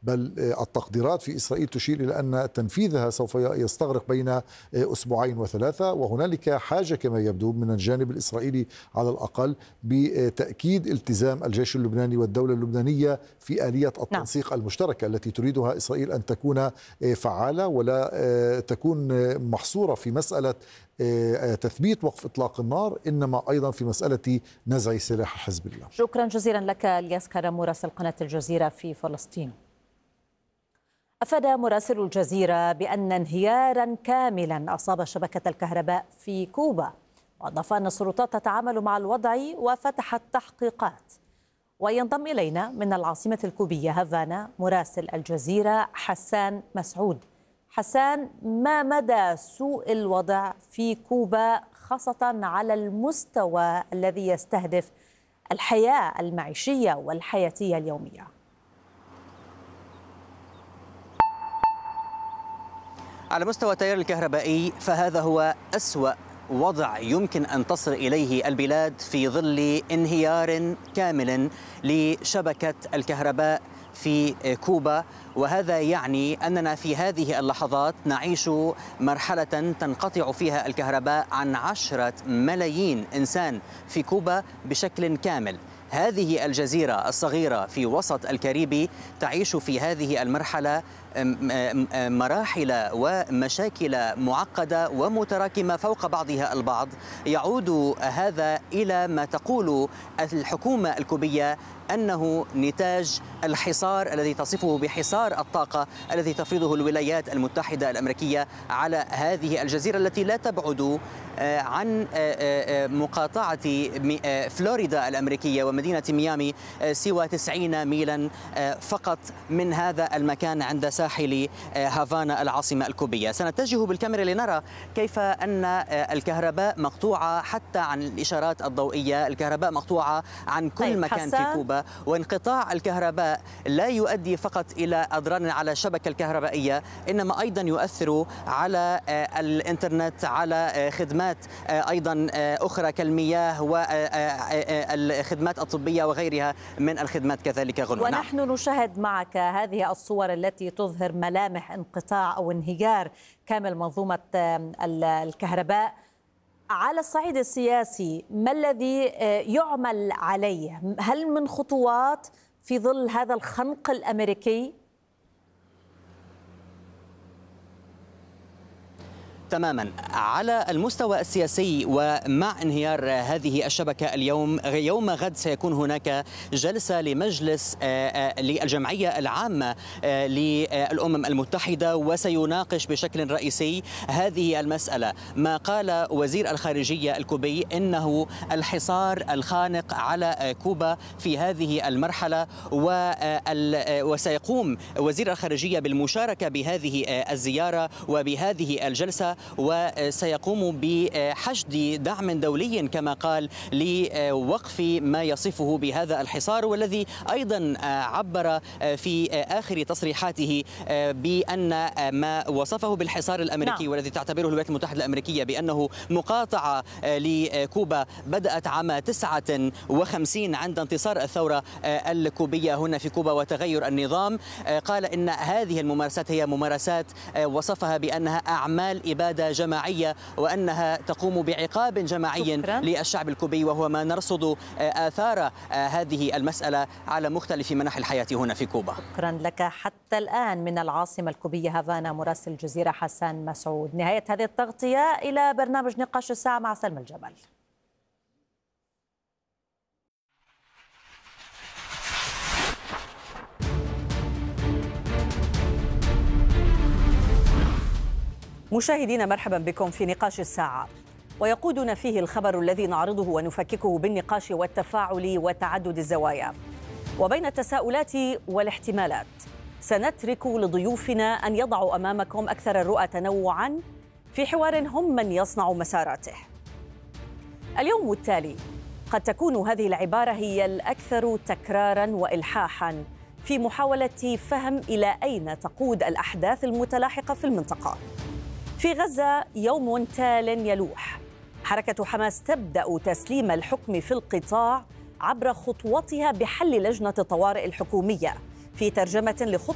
بل التقديرات في إسرائيل تشير إلى أن تنفيذها سوف يستغرق بين أسبوعين وثلاثة، وهنالك حاجة كما يبدو من الجانب الإسرائيلي على الأقل بتأكيد التزام الجيش اللبناني والدولة اللبنانية في آلية التنسيق المشتركة التي تريدها إسرائيل أن تكون فعالة ولا تكون محصورة في مسألة تثبيت وقف إطلاق النار، إنما أيضا في مسألة نزع سلاح حزب الله. شكرا جزيلا لك الياس كرم مراسل قناة الجزيرة في فلسطين. أفاد مراسل الجزيرة بأن انهيارا كاملا أصاب شبكة الكهرباء في كوبا، وأضاف أن السلطات تتعامل مع الوضع وفتحت تحقيقات. وينضم إلينا من العاصمة الكوبية هافانا مراسل الجزيرة حسان مسعود. حسان، ما مدى سوء الوضع في كوبا خاصة على المستوى الذي يستهدف الحياة المعيشية والحياتية اليومية؟ على مستوى التيار الكهربائي فهذا هو أسوأ وضع يمكن أن تصل إليه البلاد في ظل انهيار كامل لشبكة الكهرباء في كوبا، وهذا يعني أننا في هذه اللحظات نعيش مرحلة تنقطع فيها الكهرباء عن 10 ملايين إنسان في كوبا بشكل كامل. هذه الجزيرة الصغيرة في وسط الكاريبي تعيش في هذه المرحلة مراحل ومشاكل معقدة ومتراكمة فوق بعضها البعض. يعود هذا إلى ما تقول الحكومة الكوبية أنه نتاج الحصار الذي تصفه بحصار الطاقة الذي تفرضه الولايات المتحدة الأمريكية على هذه الجزيرة التي لا تبعد عن مقاطعة فلوريدا الأمريكية ومدينة ميامي سوى 90 ميلا فقط من هذا المكان عند ساحل هافانا العاصمة الكوبية. سنتجه بالكاميرا لنرى كيف أن الكهرباء مقطوعة حتى عن الإشارات الضوئية، الكهرباء مقطوعة عن كل مكان في كوبا، وانقطاع الكهرباء لا يؤدي فقط إلى أضرار على الشبكة الكهربائية، إنما أيضا يؤثر على الإنترنت، على خدمات أيضا أخرى كالمياه والخدمات الطبية وغيرها من الخدمات كذلك غنوة. ونحن نشاهد معك هذه الصور التي تظهر ملامح انقطاع أو انهيار كامل منظومة الكهرباء. على الصعيد السياسي ما الذي يعمل عليه؟ هل من خطوات في ظل هذا الخنق الأمريكي؟ تماما. على المستوى السياسي ومع انهيار هذه الشبكة اليوم، يوم غد سيكون هناك جلسة لمجلس للجمعية العامة للأمم المتحدة، وسيناقش بشكل رئيسي هذه المسألة. ما قال وزير الخارجية الكوبي إنه الحصار الخانق على كوبا في هذه المرحلة، وسيقوم وزير الخارجية بالمشاركة بهذه الزيارة وبهذه الجلسة، وسيقوم بحشد دعم دولي كما قال لوقف ما يصفه بهذا الحصار، والذي أيضا عبر في آخر تصريحاته بأن ما وصفه بالحصار الأمريكي والذي تعتبره الولايات المتحدة الأمريكية بأنه مقاطعة لكوبا بدأت عام 59 عند انتصار الثورة الكوبية هنا في كوبا وتغير النظام. قال إن هذه الممارسات هي ممارسات وصفها بأنها أعمال إبادة جماعية، وأنها تقوم بعقاب جماعي للشعب الكوبي، وهو ما نرصد آثار هذه المسألة على مختلف مناحي الحياة هنا في كوبا. شكرا لك حتى الآن من العاصمة الكوبية هافانا مراسل الجزيرة حسان مسعود. نهاية هذه التغطية إلى برنامج نقاش الساعة مع سلمى الجبل. مشاهدينا مرحبا بكم في نقاش الساعة، ويقودنا فيه الخبر الذي نعرضه ونفككه بالنقاش والتفاعل وتعدد الزوايا. وبين التساؤلات والاحتمالات سنترك لضيوفنا أن يضعوا أمامكم أكثر الرؤى تنوعا في حوار هم من يصنع مساراته. اليوم التالي قد تكون هذه العبارة هي الأكثر تكرارا وإلحاحا في محاولة فهم إلى أين تقود الأحداث المتلاحقة في المنطقة. في غزة يوم تال يلوح، حركة حماس تبدأ تسليم الحكم في القطاع عبر خطوتها بحل لجنة الطوارئ الحكومية في ترجمة